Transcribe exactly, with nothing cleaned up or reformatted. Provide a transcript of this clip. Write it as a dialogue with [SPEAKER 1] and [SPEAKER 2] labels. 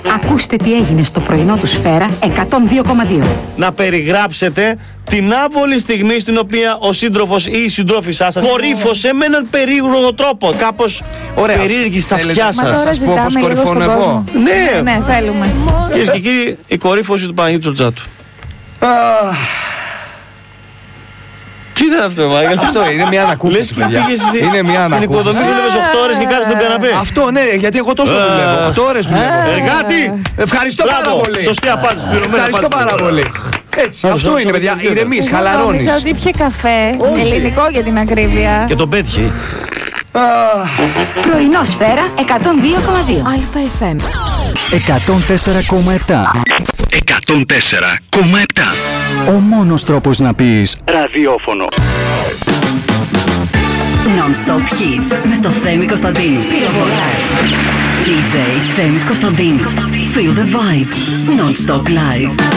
[SPEAKER 1] Ακούστε τι έγινε στο πρωινό του Σφαίρα εκατόν δύο κόμμα δύο.
[SPEAKER 2] Να περιγράψετε την άβολη στιγμή στην οποία ο σύντροφος ή η συντρόφισσά σας κορύφωσε με έναν περίεργο τρόπο. Κάπως περίεργη στα αυτιά σας.
[SPEAKER 3] Μα τώρα ζητάμε λίγο στον κόσμο.
[SPEAKER 2] Ναι,
[SPEAKER 3] ναι, θέλουμε.
[SPEAKER 2] Κυρίες και κύριοι, η κορύφωση του Παναγιώτη Τζορτζάτου. Τι ήταν αυτό, Μάικλ?
[SPEAKER 4] Αυτό είναι μια ανακούφιση, παιδιά. Είναι μια ανακούφιση.
[SPEAKER 2] Στην οικοδομή δούλευες οκτώ ώρες και κάθεσαι στον καναπέ.
[SPEAKER 4] Αυτό, ναι, γιατί εγώ τόσο δουλεύω. οκτώ ώρες δουλεύω.
[SPEAKER 2] Εργάτη!
[SPEAKER 4] Ευχαριστώ πάρα πολύ.
[SPEAKER 2] Σωστή απάντηση.
[SPEAKER 4] Ευχαριστώ πάρα πολύ. Έτσι, αυτό είναι, παιδιά. Ηρεμείς, χαλαρώνεις.
[SPEAKER 3] Νόμιζα ότι είχε καφέ. Ελληνικό για την ακρίβεια.
[SPEAKER 2] Και τον πέτυχε.
[SPEAKER 1] Πρωινό Σφαίρα εκατόν δύο κόμμα δύο.
[SPEAKER 3] Αλφα εφ εμ
[SPEAKER 5] εκατόν τέσσερα κόμμα επτά.
[SPEAKER 6] εκατόν τέσσερα κόμμα επτά.
[SPEAKER 5] Ο μόνος τρόπος να πεις
[SPEAKER 6] ραδιόφωνο.
[SPEAKER 7] Non-stop hits με το Θέμη Κωνσταντίνου. Πυροβολάει. ντι τζέι Θέμης Κωνσταντίνου. Feel the vibe. Non-stop live.